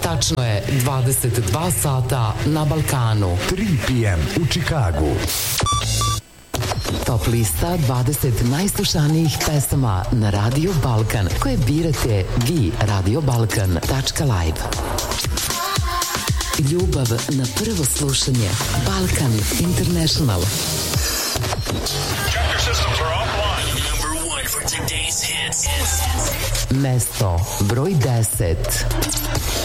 Tačno je 22 sata na Balkanu. 3 p.m. u Čikagu. Top lista 20 najslušanijih pesama na Radio Balkan koje birate vi, radiobalkan.live. Ljubav na prvo slušanje. Balkan International. Mesto broj 10.